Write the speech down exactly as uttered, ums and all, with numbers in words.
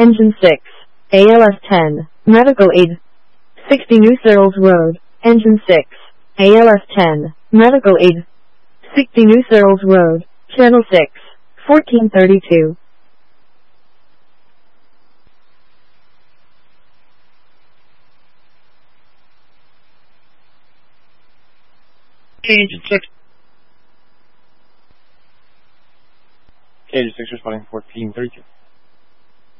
Engine six. A L S ten. Medical aid. sixty New Searles Road. Engine six. A L S ten. Medical aid. sixty New Searles Road. Channel six. fourteen thirty-two. Engine six. Engine six responding fourteen thirty-two.